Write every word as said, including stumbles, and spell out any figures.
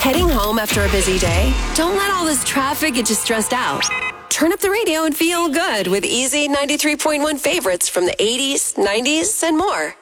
Heading home after a busy day? Don't let all this traffic get you stressed out. Turn up the radio and feel good with Easy ninety-three point one favorites from the eighties, nineties, and more.